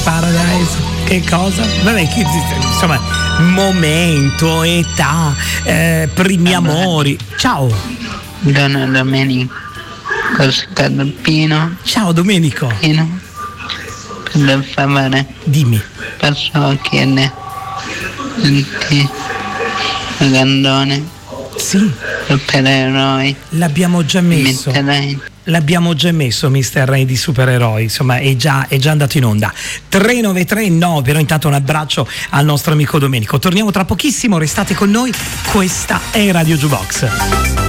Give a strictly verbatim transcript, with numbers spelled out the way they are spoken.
Paradise. Che cosa? Vabbè, che, insomma, momento, età, eh, primi amori. Ciao. Buona domenica. Scarpino. Ciao Domenico. Pino. Per favore. Dimmi. Posso chiedere il Gandone? Sì. Supereroi. L'abbiamo già messo. Metterai. L'abbiamo già messo mister Ray di supereroi, insomma è già, è già andato in onda. tre nove tre no, però intanto un abbraccio al nostro amico Domenico. Torniamo tra pochissimo, restate con noi, questa è Radio Jukebox.